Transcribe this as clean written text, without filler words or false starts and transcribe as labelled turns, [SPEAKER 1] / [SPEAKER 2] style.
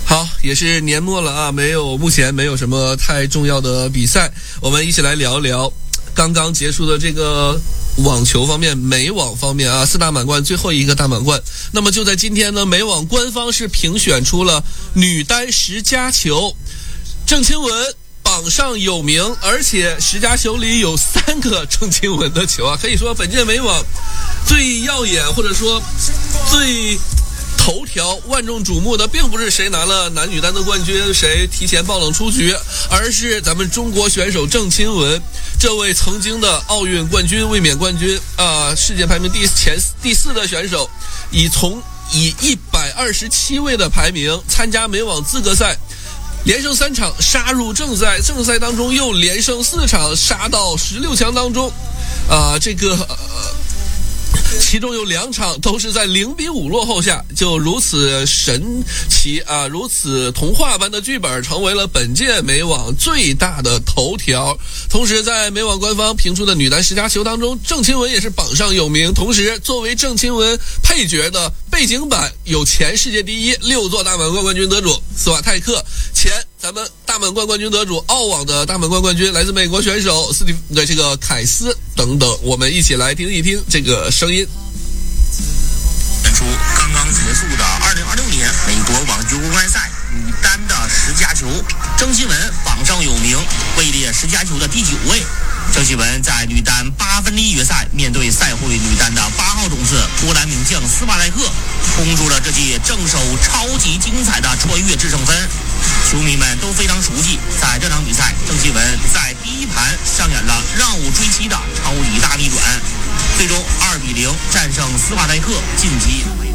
[SPEAKER 1] 好，也是年末了啊，目前没有什么太重要的比赛，我们一起来聊一聊刚刚结束的这个网球方面，美网方面啊，4大满贯最后一个大满贯。那么就在今天呢，美网官方是评选出了女单10佳球，郑钦文榜上有名，而且10佳球里有3个郑钦文的球啊，可以说本届美网最耀眼或者说最头条万众瞩目的并不是谁拿了男女单的冠军，谁提前爆冷出局，而是咱们中国选手郑钦文，这位曾经的奥运冠军、卫冕冠军世界排名第4的选手，以127位的排名参加美网资格赛，连胜3场杀入正赛，正赛当中又连胜4场杀到16强当中，其中有2场都是在0-5落后下，就如此神奇啊，如此童话般的剧本，成为了本届美网最大的头条。同时在美网官方评出的女单10佳球当中，郑钦文也是榜上有名。同时作为郑钦文配角的背景板有前世界第一6座大满贯冠军得主斯瓦泰克，前咱们大满贯冠军得主澳网的大满贯冠军来自美国选手凯斯等等，我们一起来听一听这个声音。
[SPEAKER 2] 选出刚刚结束的2026年美国网球公开赛女单的10佳球，郑钦文榜上有名，位列10佳球的第9位。郑钦文在女单8分之一决赛面对赛会女单的8号种子波兰名将斯瓦泰克，冲出了这届正手超级精彩的穿越制胜分。球迷们都非常熟悉，在这场比赛，郑钦文在第一盘上演了让五追七的超级大逆转，最终2-0战胜斯瓦泰克晋级。